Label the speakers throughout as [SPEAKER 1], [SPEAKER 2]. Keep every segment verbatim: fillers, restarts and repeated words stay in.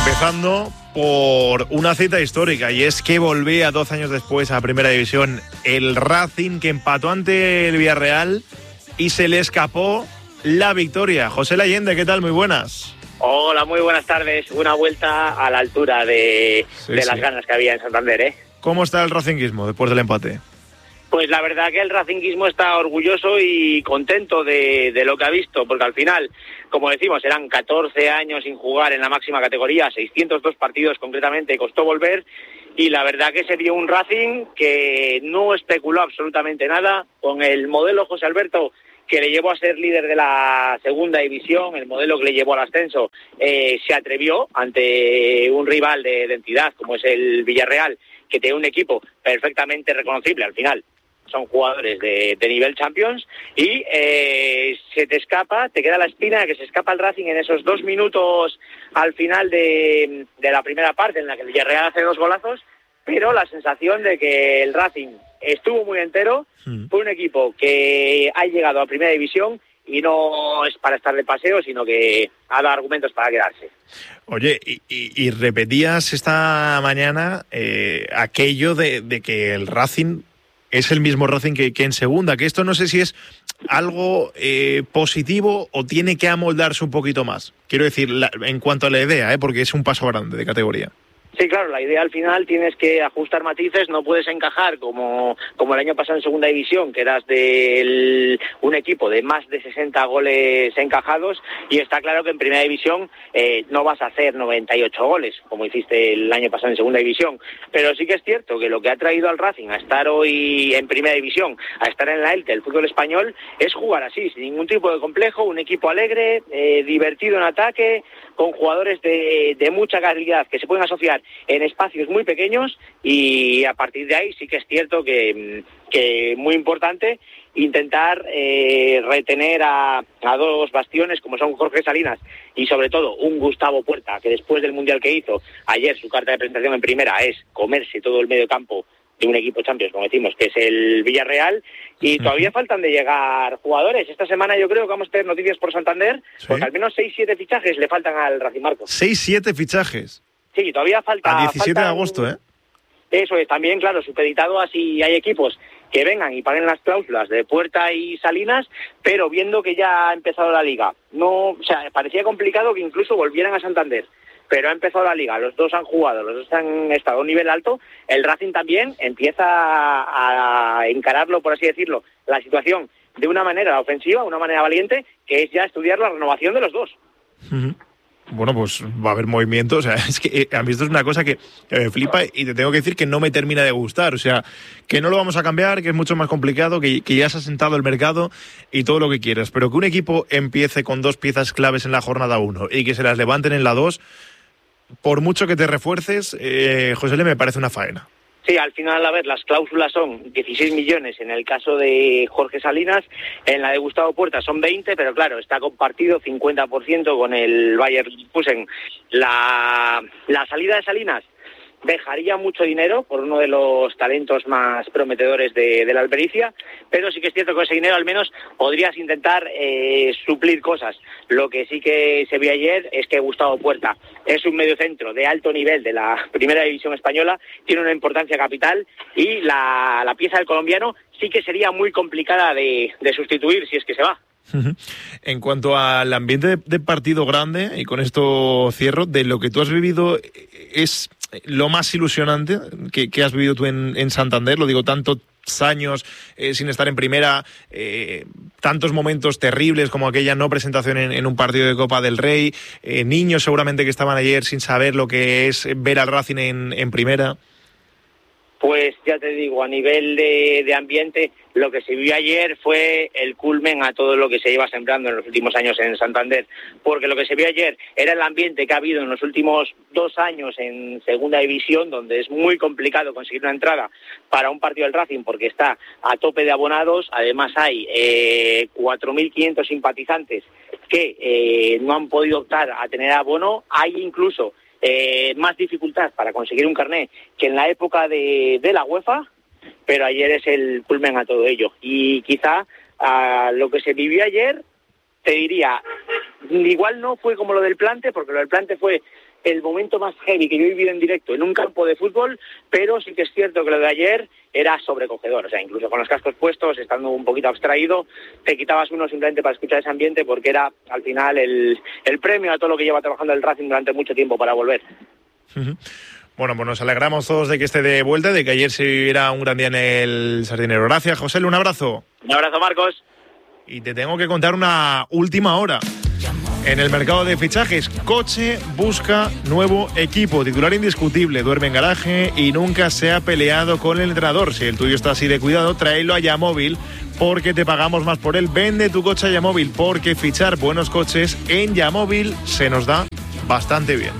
[SPEAKER 1] Empezando por una cita histórica, y es que volvía doce años después a Primera División el Racing, que empató ante el Villarreal y se le escapó la victoria. José Allende, ¿qué tal? Muy buenas.
[SPEAKER 2] Hola, muy buenas tardes. Una vuelta a la altura de, sí, de las sí. ganas que había en Santander, ¿eh?
[SPEAKER 1] ¿Cómo está el racinguismo después del empate?
[SPEAKER 2] Pues la verdad que el racinguismo está orgulloso y contento de, de lo que ha visto, porque al final, como decimos, eran catorce años sin jugar en la máxima categoría, seiscientos dos partidos concretamente, costó volver, y la verdad que se vio un Racing que no especuló absolutamente nada, con el modelo José Alberto que le llevó a ser líder de la segunda división, el modelo que le llevó al ascenso, eh, se atrevió ante un rival de, de entidad como es el Villarreal, que tiene un equipo perfectamente reconocible al final. Son jugadores de, de nivel Champions y eh, se te escapa, te queda la espina de que se escapa el Racing en esos dos minutos al final de, de la primera parte en la que el Villarreal hace dos golazos, pero la sensación de que el Racing estuvo muy entero, mm. fue un equipo que ha llegado a Primera División y no es para estar de paseo, sino que ha dado argumentos para quedarse.
[SPEAKER 1] Oye, y, y, y repetías esta mañana eh, aquello de, de que el Racing es el mismo Racing que, que en segunda, que esto no sé si es algo eh, positivo o tiene que amoldarse un poquito más. Quiero decir, la, en cuanto a la idea, ¿eh? Porque es un paso grande de categoría.
[SPEAKER 2] Sí, claro, la idea al final tienes que ajustar matices, no puedes encajar como, como el año pasado en segunda división, que eras de un equipo de más de sesenta goles encajados, y está claro que en primera división eh, no vas a hacer noventa y ocho goles, como hiciste el año pasado en segunda división, pero sí que es cierto que lo que ha traído al Racing a estar hoy en primera división, a estar en la élite del fútbol español, es jugar así, sin ningún tipo de complejo, un equipo alegre, eh, divertido en ataque, con jugadores de, de mucha calidad que se pueden asociar en espacios muy pequeños, y a partir de ahí sí que es cierto que, que muy importante intentar eh, retener a, a dos bastiones como son Jorge Salinas y sobre todo un Gustavo Puerta, que después del Mundial que hizo ayer, su carta de presentación en primera es comerse todo el medio campo de un equipo Champions, como decimos, que es el Villarreal, y todavía uh-huh. faltan de llegar jugadores. Esta semana yo creo que vamos a tener noticias por Santander, ¿sí? Porque al menos seis siete fichajes le faltan al Racing Marco.
[SPEAKER 1] seis siete fichajes?
[SPEAKER 2] Sí, todavía falta...
[SPEAKER 1] A diecisiete
[SPEAKER 2] faltan,
[SPEAKER 1] de agosto, ¿eh?
[SPEAKER 2] Eso es, también, claro, supeditado a si hay equipos que vengan y paguen las cláusulas de Puerta y Salinas, pero viendo que ya ha empezado la Liga. No, o sea, parecía complicado que incluso volvieran a Santander, pero ha empezado la Liga, los dos han jugado, los dos han estado a un nivel alto, el Racing también empieza a encararlo, por así decirlo, la situación de una manera ofensiva, una manera valiente, que es ya estudiar la renovación de los dos.
[SPEAKER 1] Uh-huh. Bueno, pues va a haber movimiento, o sea, es que a mí esto es una cosa que, que me flipa y te tengo que decir que no me termina de gustar, o sea, que no lo vamos a cambiar, que es mucho más complicado, que, que ya se ha sentado el mercado y todo lo que quieras, pero que un equipo empiece con dos piezas claves en la jornada uno y que se las levanten en la dos, por mucho que te refuerces, eh, José Le, me parece una faena.
[SPEAKER 2] Sí, al final, a ver, las cláusulas son dieciséis millones en el caso de Jorge Salinas, en la de Gustavo Puerta son veinte, pero claro, está compartido cincuenta por ciento con el Bayer Leverkusen. La, la salida de Salinas dejaría mucho dinero por uno de los talentos más prometedores de, de la Albericia, pero sí que es cierto que con ese dinero al menos podrías intentar eh, suplir cosas. Lo que sí que se vio ayer es que Gustavo Puerta es un mediocentro de alto nivel de la primera división española, tiene una importancia capital, y la, la pieza del colombiano sí que sería muy complicada de, de sustituir si es que se va.
[SPEAKER 1] En cuanto al ambiente de, de partido grande, y con esto cierro, de lo que tú has vivido, es lo más ilusionante que, que has vivido tú en, en Santander, lo digo, tantos años eh, sin estar en primera, eh, tantos momentos terribles como aquella no presentación en, en un partido de Copa del Rey, eh, niños seguramente que estaban ayer sin saber lo que es ver al Racing en, en primera.
[SPEAKER 2] Pues ya te digo, a nivel de, de ambiente, lo que se vio ayer fue el culmen a todo lo que se lleva sembrando en los últimos años en Santander, porque lo que se vio ayer era el ambiente que ha habido en los últimos dos años en segunda división, donde es muy complicado conseguir una entrada para un partido del Racing porque está a tope de abonados. Además hay eh, cuatro mil quinientos simpatizantes que eh, no han podido optar a tener abono. Hay incluso Eh, más dificultad para conseguir un carné que en la época de, de la UEFA, pero ayer es el culmen a todo ello. Y quizá a lo que se vivió ayer, te diría, igual no fue como lo del Plante, porque lo del Plante fue el momento más heavy que yo he vivido en directo en un campo de fútbol, pero sí que es cierto que lo de ayer era sobrecogedor, o sea, incluso con los cascos puestos, estando un poquito abstraído, te quitabas uno simplemente para escuchar ese ambiente, porque era al final el, el premio a todo lo que lleva trabajando el Racing durante mucho tiempo para volver.
[SPEAKER 1] Uh-huh. Bueno, pues nos alegramos todos de que esté de vuelta, de que ayer se viviera un gran día en el Sardinero. Gracias, José, un abrazo.
[SPEAKER 2] Un abrazo, Marcos.
[SPEAKER 1] Y te tengo que contar una última hora. En el mercado de fichajes, Coche busca nuevo equipo, titular indiscutible, duerme en garaje y nunca se ha peleado con el entrenador. Si el tuyo está así de cuidado, tráelo a Yamóvil, porque te pagamos más por él. Vende tu coche a Yamóvil, porque fichar buenos coches en Yamóvil se nos da bastante bien.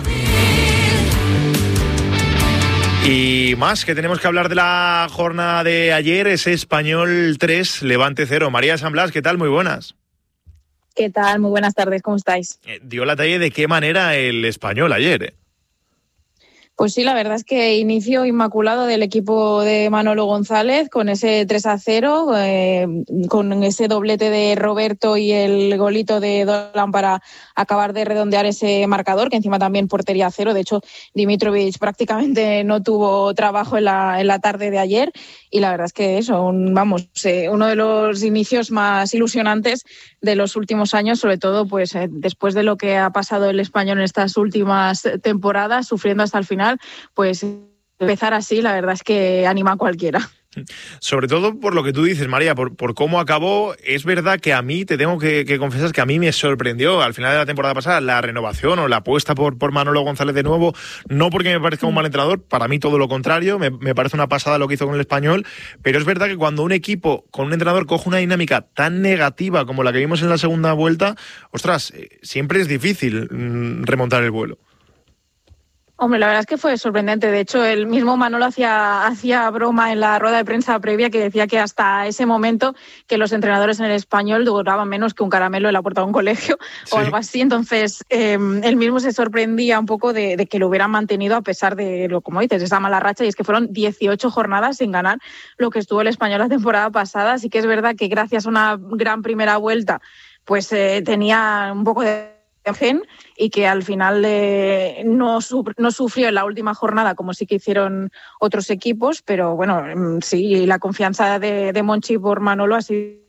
[SPEAKER 1] Y más, que tenemos que hablar de la jornada de ayer, ese Español tres, Levante cero. María San Blas, ¿qué tal? Muy buenas.
[SPEAKER 3] ¿Qué tal? Muy buenas tardes, ¿cómo estáis?
[SPEAKER 1] Eh, dio la talla de qué manera el Español ayer, ¿eh?
[SPEAKER 3] Pues sí, la verdad es que inicio inmaculado del equipo de Manolo González con ese tres a cero, eh, con ese doblete de Roberto y el golito de Dolan para acabar de redondear ese marcador, que encima también portería cero. De hecho, Dimitrovic prácticamente no tuvo trabajo en la, en la tarde de ayer, y la verdad es que eso, un, vamos, eh, uno de los inicios más ilusionantes de los últimos años, sobre todo pues eh, después de lo que ha pasado el Español en estas últimas temporadas, sufriendo hasta el final, pues empezar así, la verdad es que anima a cualquiera.
[SPEAKER 1] Sobre todo por lo que tú dices, María, por, por cómo acabó. Es verdad que a mí, te tengo que, que confesar que a mí me sorprendió al final de la temporada pasada la renovación o la apuesta por, por Manolo González de nuevo, no porque me parezca un mal entrenador, para mí todo lo contrario, me, me parece una pasada lo que hizo con el Español, pero es verdad que cuando un equipo con un entrenador coge una dinámica tan negativa como la que vimos en la segunda vuelta, ostras, siempre es difícil mmm, remontar el vuelo.
[SPEAKER 3] Hombre, la verdad es que fue sorprendente. De hecho, el mismo Manolo hacía, hacía broma en la rueda de prensa previa, que decía que hasta ese momento que los entrenadores en el Español duraban menos que un caramelo en la puerta de un colegio, sí, o algo así. Entonces, eh, él mismo se sorprendía un poco de, de que lo hubieran mantenido a pesar de, lo como dices, esa mala racha. Y es que fueron dieciocho jornadas sin ganar lo que estuvo el Español la temporada pasada. Así que es verdad que gracias a una gran primera vuelta, pues eh, tenía un poco de y que al final eh, no, su, no sufrió en la última jornada como sí que hicieron otros equipos, pero bueno, sí, la confianza de, de Monchi por Manolo ha sido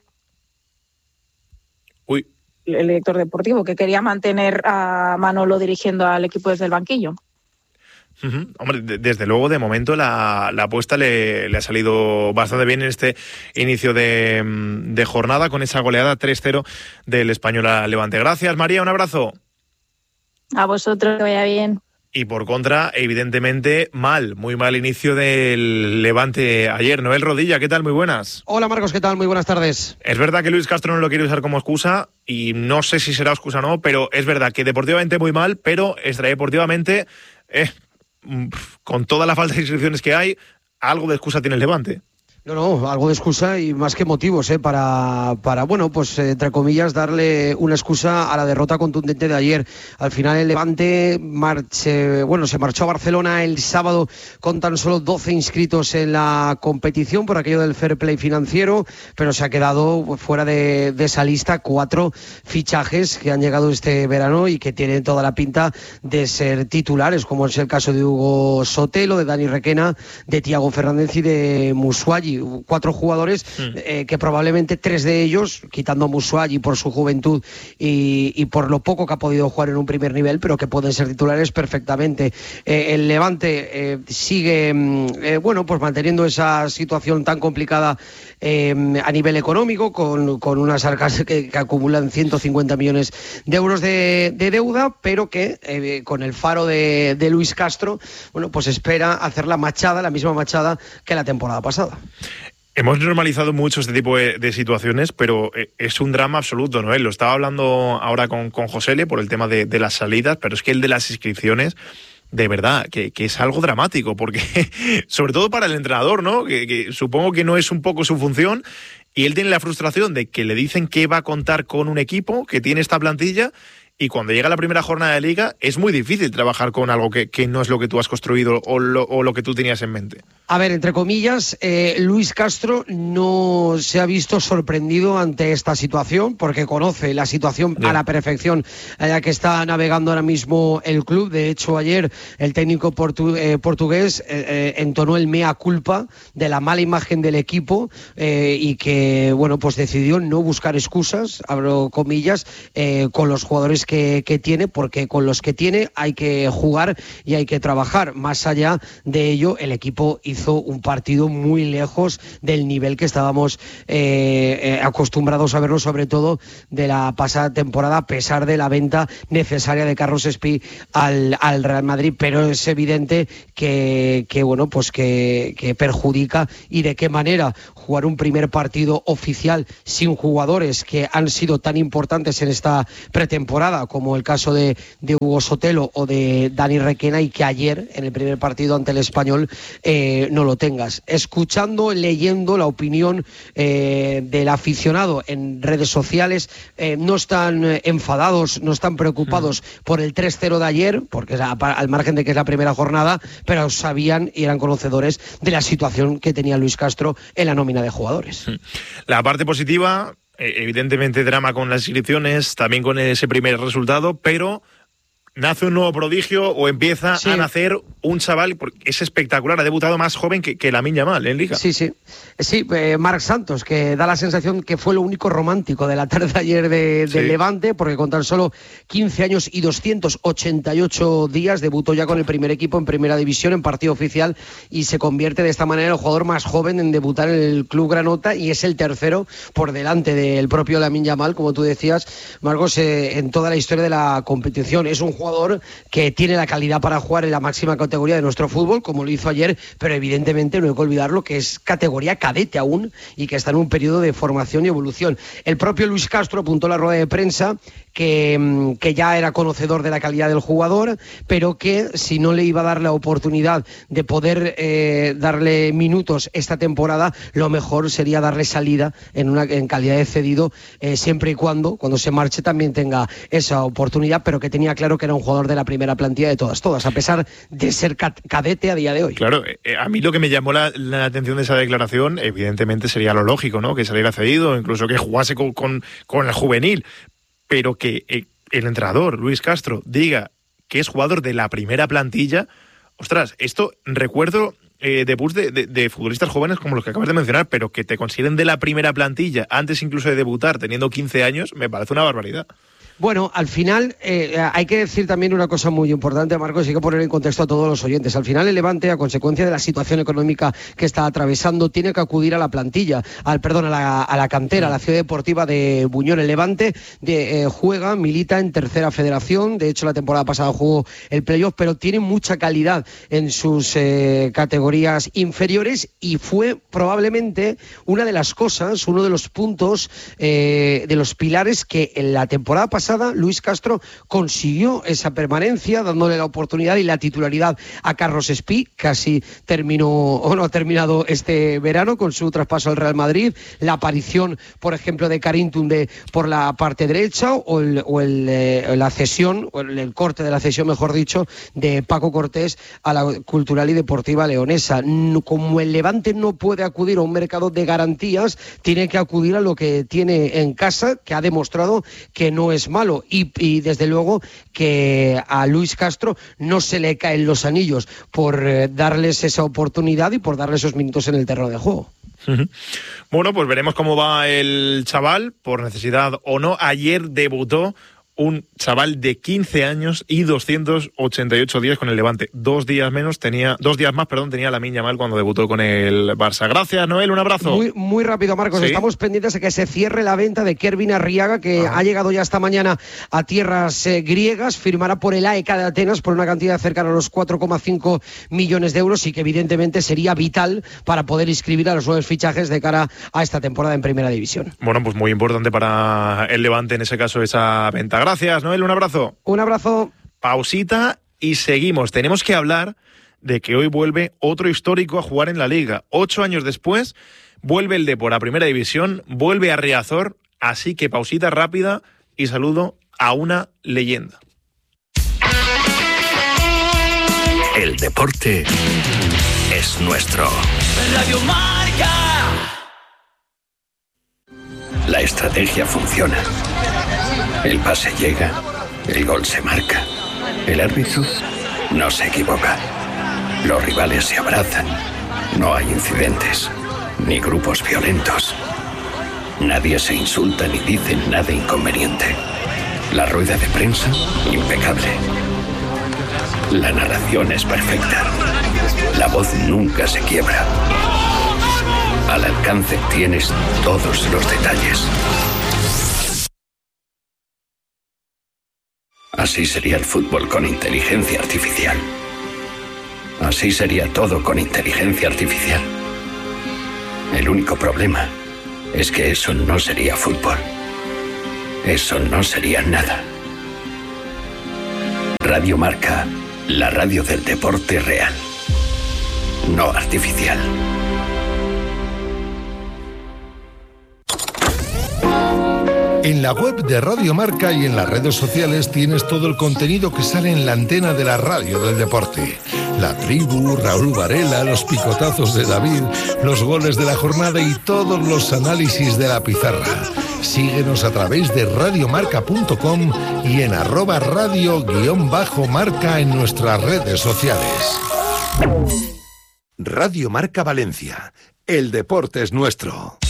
[SPEAKER 1] Uy.
[SPEAKER 3] el director deportivo, que quería mantener a Manolo dirigiendo al equipo desde el banquillo.
[SPEAKER 1] Uh-huh. Hombre, de, desde luego, de momento la, la apuesta le, le ha salido bastante bien en este inicio de, de jornada, con esa goleada tres cero del Español a Levante. Gracias, María, un abrazo.
[SPEAKER 3] A vosotros, que vaya bien.
[SPEAKER 1] Y por contra, evidentemente, mal, muy mal inicio del Levante ayer. Noel Rodilla, ¿qué tal? Muy buenas.
[SPEAKER 4] Hola, Marcos, ¿qué tal? Muy buenas tardes.
[SPEAKER 1] Es verdad que Luis Castro no lo quiere usar como excusa, y no sé si será excusa o no, pero es verdad que deportivamente muy mal, pero extradeportivamente... Eh, con toda la falta de inscripciones que hay, algo de excusa tiene el Levante.
[SPEAKER 4] No, no, algo de excusa y más que motivos, ¿eh? Para, para bueno, pues eh, entre comillas, darle una excusa a la derrota contundente de ayer. Al final el Levante marche, bueno, se marchó a Barcelona el sábado con tan solo doce inscritos en la competición por aquello del fair play financiero, pero se ha quedado fuera de, de esa lista cuatro fichajes que han llegado este verano y que tienen toda la pinta de ser titulares, como es el caso de Hugo Sotelo, de Dani Requena, de Thiago Fernández y de Musuayi. Cuatro jugadores mm. eh, que probablemente tres de ellos, quitando a Musuayi por su juventud y, y por lo poco que ha podido jugar en un primer nivel, pero que pueden ser titulares perfectamente. Eh, el Levante eh, sigue, eh, bueno, pues manteniendo esa situación tan complicada eh, a nivel económico, con, con unas arcas que, que acumulan ciento cincuenta millones de euros de, de deuda, pero que eh, con el faro de, de Luis Castro, bueno, pues espera hacer la machada, la misma machada que la temporada pasada.
[SPEAKER 1] Hemos normalizado mucho este tipo de, de situaciones, pero es un drama absoluto, ¿no? Lo estaba hablando ahora con, con Josele por el tema de, de las salidas, pero es que el de las inscripciones, de verdad, que, que es algo dramático, porque sobre todo para el entrenador, ¿no? Que, que supongo que no es un poco su función, y él tiene la frustración de que le dicen que va a contar con un equipo, que tiene esta plantilla, y cuando llega la primera jornada de Liga es muy difícil trabajar con algo que, que no es lo que tú has construido o lo, o lo que tú tenías en mente.
[SPEAKER 4] A ver, entre comillas, eh, Luis Castro no se ha visto sorprendido ante esta situación porque conoce la situación yeah. a la perfección en la que está navegando ahora mismo el club. De hecho, ayer el técnico portu eh, portugués eh, eh, entonó el mea culpa de la mala imagen del equipo eh, y que, bueno, pues decidió no buscar excusas, abro comillas, eh, con los jugadores que, que tiene, porque con los que tiene hay que jugar y hay que trabajar. Más allá de ello, el equipo hizo hizo un partido muy lejos del nivel que estábamos eh, eh, acostumbrados a verlo, sobre todo de la pasada temporada, a pesar de la venta necesaria de Carlos Espí al, al Real Madrid, pero es evidente que, que bueno, pues que, que perjudica, y de qué manera jugar un primer partido oficial sin jugadores que han sido tan importantes en esta pretemporada, como el caso de, de Hugo Sotelo o de Dani Requena, y que ayer en el primer partido ante el Español eh, no lo tengas. Escuchando, leyendo la opinión eh, del aficionado en redes sociales, eh, no están enfadados, no están preocupados mm. por el tres cero de ayer, porque es a, al margen de que es la primera jornada, pero sabían y eran conocedores de la situación que tenía Luis Castro en la nómina de jugadores.
[SPEAKER 1] La parte positiva, evidentemente drama con las inscripciones, también con ese primer resultado, pero nace un nuevo prodigio o empieza sí. a nacer un chaval, porque es espectacular, ha debutado más joven que, que Lamine Yamal en Liga.
[SPEAKER 4] Sí, sí, sí, eh, Marc Santos, que da la sensación que fue lo único romántico de la tarde ayer de, de sí. Levante, porque con tan solo quince años y doscientos ochenta y ocho días debutó ya con el primer equipo en Primera División, en partido oficial, y se convierte de esta manera en el jugador más joven en debutar en el club granota, y es el tercero por delante del propio Lamine Yamal, como tú decías, Marcos, eh, en toda la historia de la competición. Es un jugador que tiene la calidad para jugar en la máxima categoría de nuestro fútbol, como lo hizo ayer, pero evidentemente no hay que olvidarlo que es categoría cadete aún y que está en un periodo de formación y evolución. El propio Luis Castro apuntó en la rueda de prensa que, que ya era conocedor de la calidad del jugador, pero que si no le iba a dar la oportunidad de poder eh, darle minutos esta temporada, lo mejor sería darle salida en, una, en calidad de cedido, eh, siempre y cuando, cuando se marche, también tenga esa oportunidad, pero que tenía claro que era un jugador de la primera plantilla de todas, todas, a pesar de ser cadete a día de hoy.
[SPEAKER 1] Claro, eh, a mí lo que me llamó la, la atención de esa declaración, evidentemente sería lo lógico, ¿no? Que saliera cedido, incluso que jugase con, con, con el juvenil, pero que eh, el entrenador, Luis Castro, diga que es jugador de la primera plantilla. Ostras, esto recuerdo eh, debuts de, de, de futbolistas jóvenes como los que acabas de mencionar, pero que te consideren de la primera plantilla antes incluso de debutar teniendo quince años, me parece una barbaridad.
[SPEAKER 4] Bueno, al final eh, hay que decir también una cosa muy importante, Marcos, y hay que poner en contexto a todos los oyentes. Al final el Levante, a consecuencia de la situación económica que está atravesando, tiene que acudir a la plantilla, al perdón, a la, a la cantera, a la ciudad deportiva de Buñol. El Levante de, eh, juega, milita en tercera federación, de hecho la temporada pasada jugó el playoff, pero tiene mucha calidad en sus eh, categorías inferiores, y fue probablemente una de las cosas, uno de los puntos, eh, de los pilares que en la temporada pasada Luis Castro consiguió esa permanencia, dándole la oportunidad y la titularidad a Carlos Espí. Casi terminó, o no ha terminado este verano con su traspaso al Real Madrid, la aparición, por ejemplo, de Karim Toundé por la parte derecha, o, el, o el, eh, la cesión, o el, el corte de la cesión, mejor dicho, de Paco Cortés a la Cultural y Deportiva Leonesa. Como el Levante no puede acudir a un mercado de garantías, tiene que acudir a lo que tiene en casa, que ha demostrado que no es malo. Y, y desde luego que a Luis Castro no se le caen los anillos por eh, darles esa oportunidad y por darles esos minutos en el terreno de juego.
[SPEAKER 1] Uh-huh. Bueno, pues veremos cómo va el chaval, por necesidad o no. Ayer debutó un chaval de quince años y doscientos ochenta y ocho días con el Levante. Dos días menos tenía, dos días más, perdón, tenía Lamine Yamal cuando debutó con el Barça. Gracias, Noel, un abrazo.
[SPEAKER 4] Muy, muy rápido, Marcos. ¿Sí? Estamos pendientes de que se cierre la venta de Kervin Arriaga, que Ajá. ha llegado ya esta mañana a tierras eh, griegas. Firmará por el A E K de Atenas por una cantidad cercana a los cuatro coma cinco millones de euros, y que evidentemente sería vital para poder inscribir a los nuevos fichajes de cara a esta temporada en Primera División.
[SPEAKER 1] Bueno, pues muy importante para el Levante en ese caso esa venta. Gracias, Noel, un abrazo.
[SPEAKER 4] Un abrazo.
[SPEAKER 1] Pausita y seguimos. Tenemos que hablar de que hoy vuelve otro histórico a jugar en la Liga. Ocho años después, vuelve el Depor a Primera División, vuelve a Riazor, así que pausita rápida y saludo a una leyenda.
[SPEAKER 5] El deporte es nuestro. Radio Marca. La estrategia funciona. El pase llega, el gol se marca. El árbitro no se equivoca. Los rivales se abrazan. No hay incidentes, ni grupos violentos. Nadie se insulta ni dice nada inconveniente. La rueda de prensa, impecable. La narración es perfecta. La voz nunca se quiebra. Al alcance tienes todos los detalles. Así sería el fútbol con inteligencia artificial. Así sería todo con inteligencia artificial. El único problema es que eso no sería fútbol. Eso no sería nada. Radio Marca, la radio del deporte real, no artificial.
[SPEAKER 6] En la web de Radio Marca y en las redes sociales tienes todo el contenido que sale en la antena de la radio del deporte. La tribu, Raúl Varela, los picotazos de David, los goles de la jornada y todos los análisis de la pizarra. Síguenos a través de radiomarca punto com y en arroba radio guión bajo marca en nuestras redes sociales.
[SPEAKER 7] Radio Marca Valencia. El deporte es nuestro.